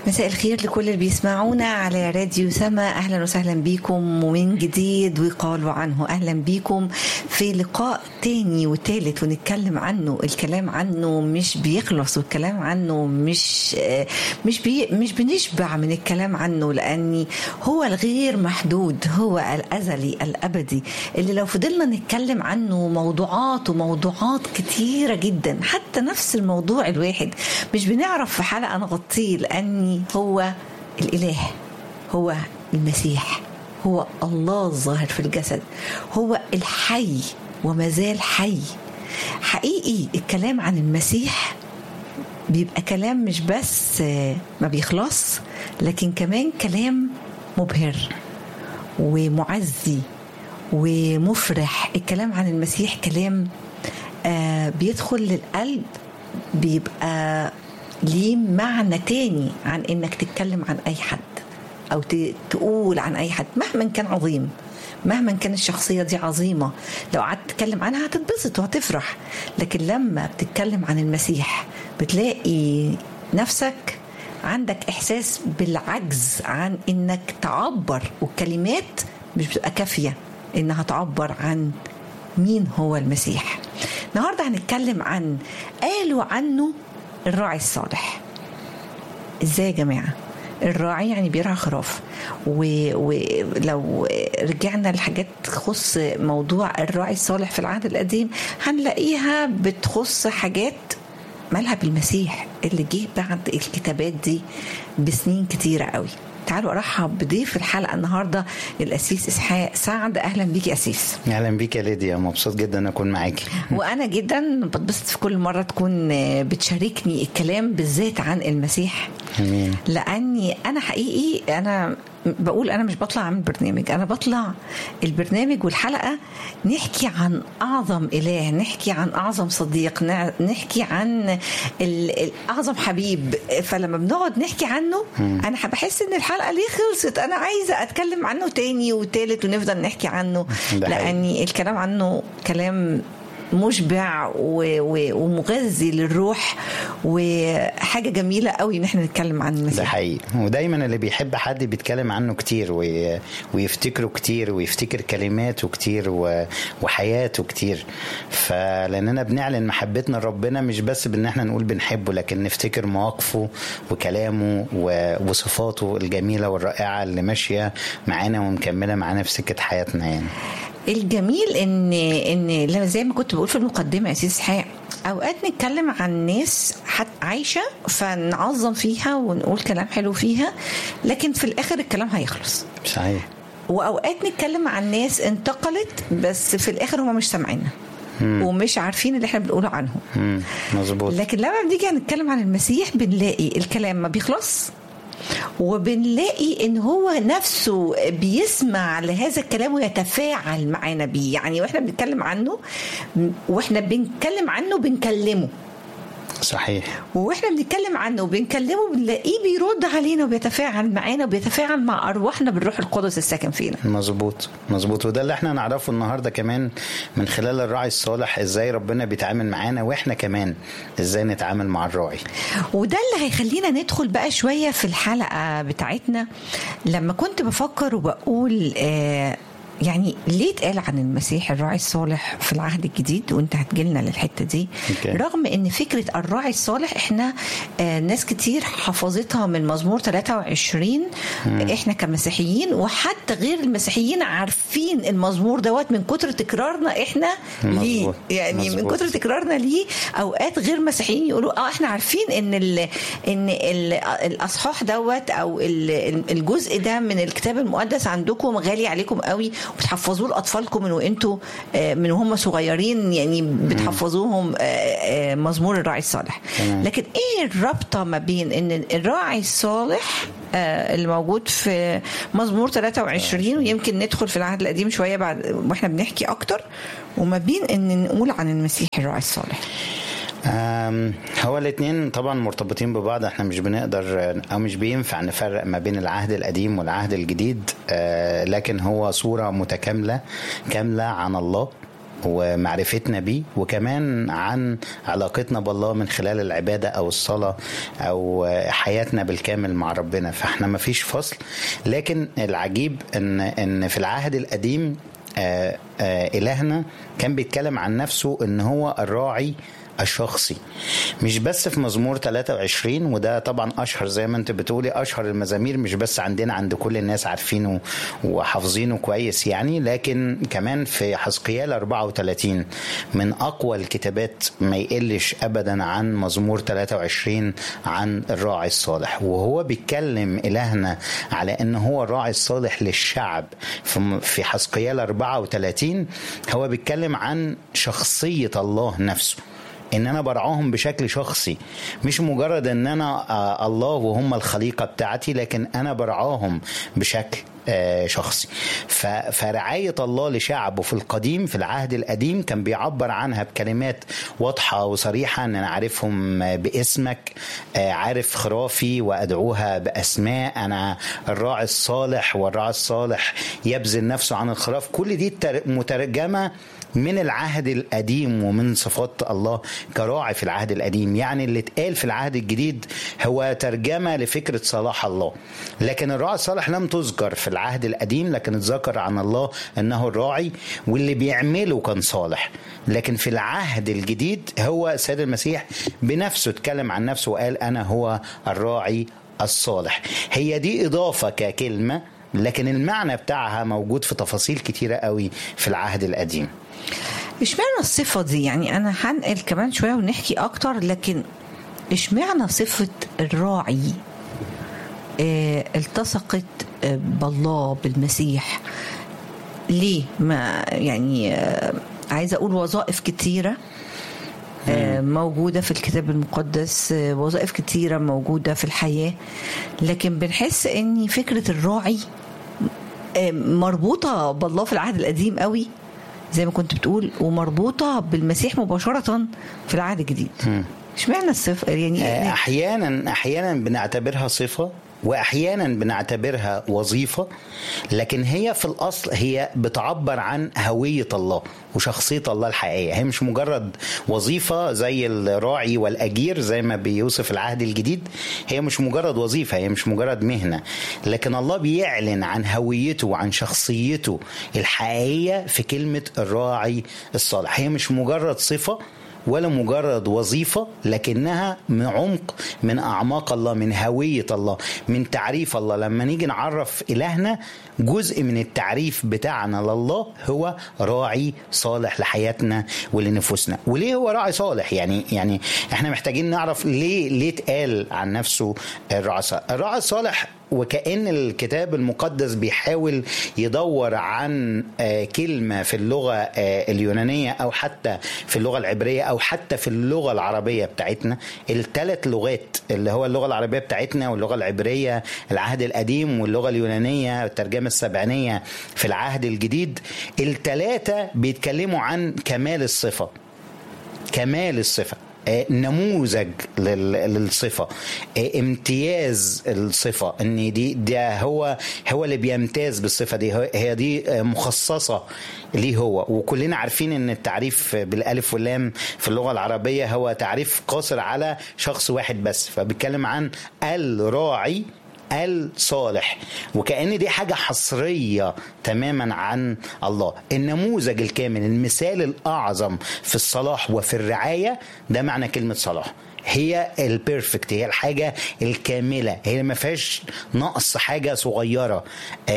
مساء الخير لكل اللي بيسمعونا على راديو سما. أهلا وسهلا بيكم ومن جديد وقالوا عنه. أهلا بيكم في لقاء تاني وتالت ونتكلم عنه. الكلام عنه مش بيخلص، والكلام عنه مش بنشبع من الكلام عنه، لأني هو الغير محدود، هو الأزلي الأبدي اللي لو فضلنا نتكلم عنه موضوعات كتيرة جدا، حتى نفس الموضوع الواحد مش بنعرف في حلقة نغطيه، لأني هو الإله، هو المسيح، هو الله الظاهر في الجسد، هو الحي وما زال حي. حقيقي الكلام عن المسيح بيبقى كلام مش بس ما بيخلص، لكن كمان كلام مبهر ومعزي ومفرح. الكلام عن المسيح كلام بيدخل للقلب، بيبقى ليه معنى تاني عن انك تتكلم عن اي حد او تقول عن اي حد مهما كان عظيم، مهما كان الشخصية دي عظيمة. لو قعدت تتكلم عنها هتتبسط وهتفرح، لكن لما بتتكلم عن المسيح بتلاقي نفسك عندك احساس بالعجز عن انك تعبر، والكلمات مش بتبقى كافية انها تعبر عن مين هو المسيح. النهاردة هنتكلم عن قالوا عنه الراعي الصالح. ازاي يا جماعة؟ الراعي يعني بيرعى خراف، ولو رجعنا لحاجات تخص موضوع الراعي الصالح في العهد القديم هنلاقيها بتخص حاجات مالها بالمسيح اللي جه بعد الكتابات دي بسنين كتيرة قوي. تعالوا ارحب بضيف الحلقه النهارده الاسيس اسحاق سعد. اهلا بيك يا اسيس. اهلا بيك يا ليديا، مبسوط جدا ان اكون معاكي. وانا جدا بتبسط في كل مره تكون بتشاركني الكلام بالذات عن المسيح. امين. لاني انا حقيقي انا بقول انا مش بطلع عن برنامج، انا بطلع البرنامج والحلقه نحكي عن اعظم اله، نحكي عن اعظم صديق، نحكي عن اعظم حبيب. فلما بنقعد نحكي عنه انا بحس ان الحلقه ليه خلصت، انا عايزه اتكلم عنه تاني وتالت ونفضل نحكي عنه، لاني الكلام عنه كلام مشبع ومغذي للروح، وحاجة جميلة قوي ان احنا نتكلم عن المسيح. ده حقيقي، ودايما اللي بيحب حد بيتكلم عنه كتير ويفتكره كتير ويفتكر كلماته كتير وحياته كتير. فلاننا بنعلن محبتنا لربنا مش بس بان احنا نقول بنحبه، لكن نفتكر مواقفه وكلامه وصفاته الجميلة والرائعة اللي ماشية معانا ومكملة معانا في سكة حياتنا. يعني الجميل ان لما زي ما كنت بقول في المقدمه يا اسيس حق، اوقات نتكلم عن ناس عايشه فنعظم فيها ونقول كلام حلو فيها، لكن في الاخر الكلام هيخلص. صحيح. واوقات نتكلم عن ناس انتقلت بس في الاخر هم مش سامعيننا ومش عارفين اللي احنا بنقوله عنهم. مظبوط. لكن لما بنيجي نتكلم عن المسيح بنلاقي الكلام ما بيخلص، وبنلاقي ان هو نفسه بيسمع لهذا الكلام ويتفاعل معنا بيه. يعني واحنا بنتكلم عنه بنكلمه. صحيح. واحنا بنتكلم عنه وبنكلمه بنلاقيه بيرد علينا وبيتفاعل معانا وبيتفاعل مع ارواحنا بالروح القدس الساكن فينا. مظبوط. وده اللي احنا نعرفه النهارده كمان من خلال الراعي الصالح، ازاي ربنا بيتعامل معانا واحنا كمان ازاي نتعامل مع الراعي. وده اللي هيخلينا ندخل بقى شويه في الحلقه بتاعتنا. لما كنت بفكر وبقول يعني ليه اتقال عن المسيح الراعي الصالح في العهد الجديد، وانت هتجيلنا للحتة دي. رغم ان فكرة الراعي الصالح احنا ناس كتير حفظتها من مزمور 23. احنا كمسيحيين وحتى غير المسيحيين عارفين المزمور دوت من كتر تكرارنا احنا ليه. يعني من كتر تكرارنا ليه اوقات غير مسيحيين يقولوا احنا عارفين ان الاصحاح دوت او الجزء ده من الكتاب المقدس عندكم غالي عليكم قوي وبتحفظوه لأطفالكم من وهم صغيرين، يعني بتحفظوهم مزمور الراعي الصالح. لكن ايه الرابطة ما بين ان الراعي الصالح اللي موجود في مزمور 23 ويمكن ندخل في العهد القديم شوية بعد واحنا بنحكي اكتر، وما بين ان نقول عن المسيح الراعي الصالح؟ هو الاثنين طبعا مرتبطين ببعض. احنا مش بنقدر او مش بينفع نفرق ما بين العهد القديم والعهد الجديد، لكن هو صورة متكاملة كاملة عن الله ومعرفتنا بيه، وكمان عن علاقتنا بالله من خلال العبادة أو الصلاة أو حياتنا بالكامل مع ربنا. فاحنا ما فيش فصل. لكن العجيب إن في العهد القديم إلهنا كان بيتكلم عن نفسه إن هو الراعي الشخصي، مش بس في مزمور 23، وده طبعا اشهر زي ما انت بتقولي اشهر المزامير، مش بس عندنا، عند كل الناس عارفينه وحافظينه كويس يعني، لكن كمان في حزقيال 34 من اقوى الكتابات، ما يقلش ابدا عن مزمور 23 عن الراعي الصالح. وهو بيتكلم الهنا على ان هو الراعي الصالح للشعب. في حزقيال 34 هو بيتكلم عن شخصية الله نفسه، ان انا برعاهم بشكل شخصي، مش مجرد ان انا الله وهم الخليقة بتاعتي، لكن انا برعاهم بشكل شخصي. فرعاية الله لشعبه في القديم، في العهد القديم، كان بيعبر عنها بكلمات واضحة وصريحة، ان انا عارفهم باسمك، عارف خرافي وادعوها باسماء، انا الراعي الصالح، والراعي الصالح يبذل نفسه عن الخراف. كل دي مترجمة من العهد القديم ومن صفات الله كراعي في العهد القديم. يعني اللي اتقال في العهد الجديد هو ترجمة لفكرة صلاح الله، لكن الراعي الصالح لم تذكر في العهد القديم، لكن اتذكر عن الله انه الراعي واللي بيعمله كان صالح. لكن في العهد الجديد هو السيد المسيح بنفسه اتكلم عن نفسه وقال انا هو الراعي الصالح. هي دي اضافة ككلمة، لكن المعنى بتاعها موجود في تفاصيل كتيرة قوي في العهد القديم. اشمعنى الصفة دي؟ يعني أنا هنقل كمان شوية ونحكي أكتر، لكن اشمعنى صفة الراعي التصقت بالله بالمسيح؟ ليه؟ ما يعني عايزة أقول وظائف كتيرة موجودة في الكتاب المقدس، وظائف كتيرة موجودة في الحياة، لكن بنحس أن فكرة الراعي مربوطة بالله في العهد القديم قوي زي ما كنت بتقول، ومربوطة بالمسيح مباشرة في العهد الجديد. اشمعنى الصفة؟ يعني أحيانا بنعتبرها صفة، وأحيانا بنعتبرها وظيفة، لكن هي في الأصل هي بتعبر عن هوية الله وشخصية الله الحقيقية. هي مش مجرد وظيفة زي الراعي والأجير زي ما بيوصف العهد الجديد، هي مش مجرد وظيفة، هي مش مجرد مهنة، لكن الله بيعلن عن هويته وعن شخصيته الحقيقية في كلمة الراعي الصالح. هي مش مجرد صفة ولا مجرد وظيفة، لكنها من عمق من أعماق الله، من هوية الله، من تعريف الله. لما نيجي نعرف إلهنا، جزء من التعريف بتاعنا لله هو راعي صالح لحياتنا ولنفوسنا. وليه هو راعي صالح؟ يعني احنا محتاجين نعرف ليه اتقال عن نفسه الراعي الصالح. الراعي الصالح وكأن الكتاب المقدس بيحاول يدور عن كلمة في اللغة اليونانية أو حتى في اللغة العبرية أو حتى في اللغة العربية بتاعتنا. الثلاث لغات اللي هو اللغة العربية بتاعتنا واللغة العبرية العهد القديم واللغة اليونانية الترجمة السبعينية في العهد الجديد، الثلاثة بيتكلموا عن كمال الصفة، كمال الصفة، نموذج للصفة، امتياز الصفة، ان ده هو اللي بيمتاز بالصفة دي، هي دي مخصصة ليه هو. وكلنا عارفين ان التعريف بالالف واللام في اللغة العربية هو تعريف قاصر على شخص واحد بس، فبيتكلم عن الراعي الصالح، وكأن دي حاجة حصرية تماما عن الله. النموذج الكامل، المثال الأعظم في الصلاح وفي الرعاية، ده معنى كلمة صلاح. هي البيرفكت، هي الحاجة الكاملة، هي ما فيهاش نقص حاجة صغيرة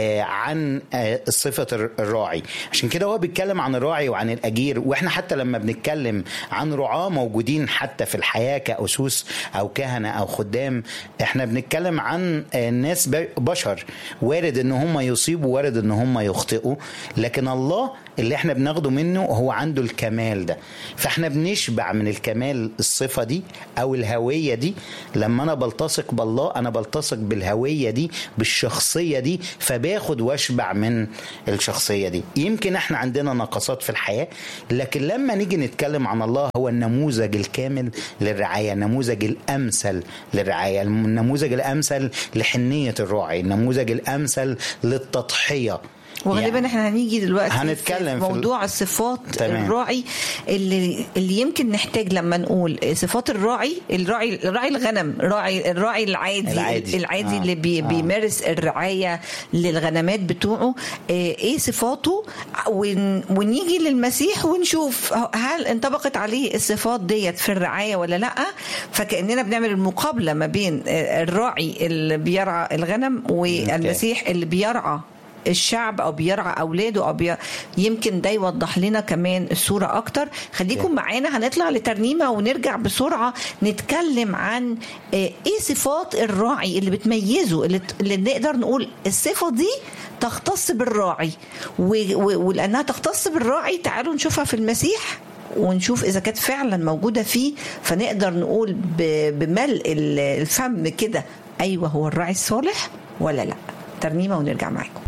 عن صفة الراعي. عشان كده هو بيتكلم عن الراعي وعن الأجير. وإحنا حتى لما بنتكلم عن رعاة موجودين حتى في الحياة كأسوس أو كهنة أو خدام، إحنا بنتكلم عن ناس بشر، وارد إن هم يصيبوا، وارد إن هم يخطئوا، لكن الله اللي إحنا بناخده منه هو عنده الكمال ده. فإحنا بنشبع من الكمال الصفة دي أو الهوية دي. لما أنا بلتصق بالله، أنا بلتصق بالهوية دي، بالشخصية دي، فباخد واشبع من الشخصية دي. يمكن احنا عندنا نقصات في الحياة، لكن لما نيجي نتكلم عن الله هو النموذج الكامل للرعاية، النموذج الأمثل للرعاية، النموذج الأمثل لحنية الراعي، النموذج الأمثل للتضحية. وغالبا يعني احنا هنيجي دلوقتي هنتكلم في موضوع الصفات تمام. الراعي اللي يمكن نحتاج لما نقول صفات الراعي الغنم، الراعي العادي اللي بيمارس الرعاية للغنمات بتوعه، ايه صفاته، ونيجي للمسيح ونشوف هل انطبقت عليه الصفات ديت في الرعاية ولا لا. فكأننا بنعمل المقابلة ما بين الراعي اللي بيرعى الغنم والمسيح اللي بيرعى الشعب او بيرعى اولاده او يمكن ده يوضح لنا كمان الصوره اكتر. خليكم معانا، هنطلع لترنيمه ونرجع بسرعه نتكلم عن ايه صفات الراعي اللي بتميزه، اللي نقدر نقول الصفه دي تختص بالراعي، ولانها تختص بالراعي تعالوا نشوفها في المسيح ونشوف إذا كانت فعلا موجودة فيه، فنقدر نقول بملء الفم كده أيوة هو الراعي الصالح ولا لا. ترنيمة ونرجع معاكم.